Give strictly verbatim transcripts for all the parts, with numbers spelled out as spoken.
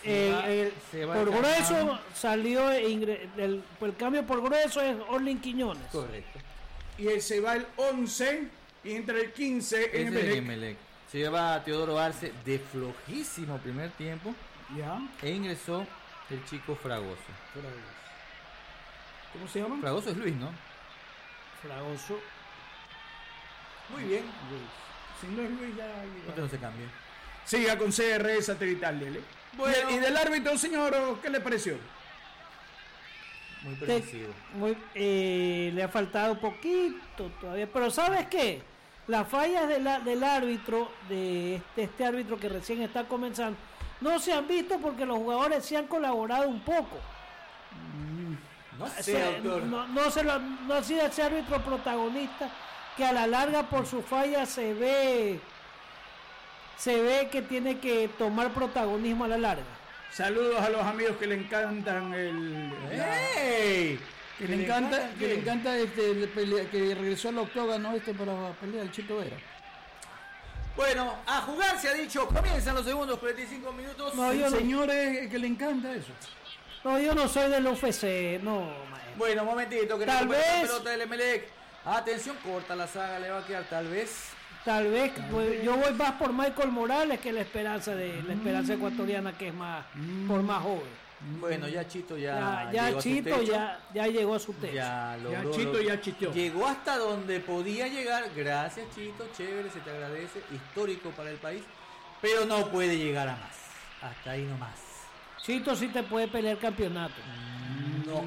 Eh, va, el, se va por el grueso Camán. salió el, el, el cambio por grueso es Orlin Quiñones. Correcto. Y se va el once y entra el quince en Ese es Emelec. Emelec. Se lleva a Teodoro Arce de flojísimo primer tiempo Ya. e ingresó el chico Fragoso. ¿Cómo se llama? Fragoso es Luis, ¿no? Fragoso. Muy bien. Si no es Luis, ya. Entonces no se cambia. Siga con C R satelital, Lele. Bueno. Y, y del árbitro, señor, ¿qué le pareció? Muy Te- permisivo. muy, eh, le ha faltado poquito todavía. Pero ¿sabes qué? Las fallas de la- del árbitro, de este, este árbitro que recién está comenzando, no se han visto porque los jugadores se han colaborado un poco. No sé, Se- doctor. no, no, se lo- no ha sido ese árbitro protagonista que a la larga por su falla se ve se ve que tiene que tomar protagonismo a la larga. Saludos a los amigos que le encantan el. la- ¡Ey! Que le encanta, que le encanta este, el pelea- que regresó al octógono este para pelear el Chito Vera. Bueno, a jugar se ha dicho. Comienzan los segundos cuarenta y cinco minutos. No, yo El no, señor es que le encanta eso. no, yo no soy del U F C, no, maestro. Bueno, un momentito, que Tal recupera la vez- pelota del Emelec. Atención, corta la saga, le va a quedar tal vez. Tal vez pues, yo voy más por Michael Morales que la esperanza de la esperanza ecuatoriana que es más por más joven. Bueno, ya Chito ya. Ya, ya llegó a su Chito techo. ya, ya llegó a su techo. Ya Ya logró Chito lo- ya chiteó. Llegó hasta donde podía llegar. Gracias, Chito. Chévere, se te agradece. Histórico para el país. Pero no puede llegar a más. Hasta ahí nomás. Chito sí te puede pelear campeonato. No.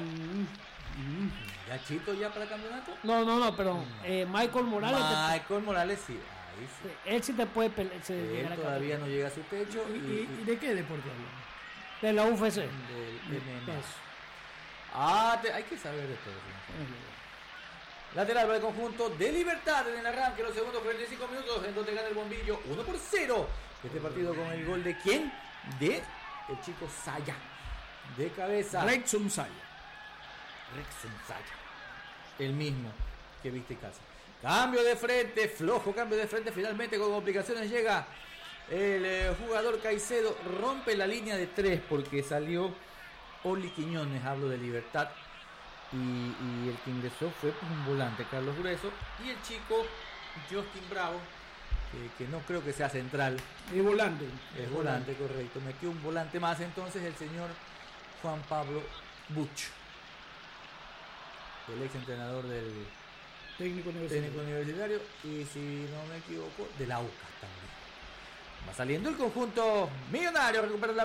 ¿Ya Chito ya para el campeonato? No, no, no, pero eh, Michael Morales, te- Michael Morales sí. Ahí sí. él sí te puede pelear. se Él llegar a todavía campeonato. no llega a su techo. ¿Y, Y, y- y de qué deporte habla? De la U F C. del M M A. Eso. Ah, te- hay que saber de todo. ¿Sí? Lateral para el conjunto de Libertad en el arranque, los segundos cuarenta y cinco minutos, en donde gana el bombillo uno por cero. Este partido con el gol de quién? De el chico Saya. De cabeza. Rexon Saya. Rexon Saya. El mismo que viste casa. Cambio de frente, flojo cambio de frente. Finalmente con complicaciones llega el eh, jugador Caicedo. Rompe la línea de tres porque salió Oli Quiñones. Hablo de Libertad. Y, y el que ingresó fue pues, un volante, Carlos Grueso. Y el chico Justin Bravo, que, que no creo que sea central. Y volante. Es volante, correcto. Metió un volante más entonces el señor Juan Pablo Buch, el ex entrenador del Técnico universitario. técnico universitario y, si no me equivoco, de la U C A también. Va saliendo el conjunto millonario, recupera la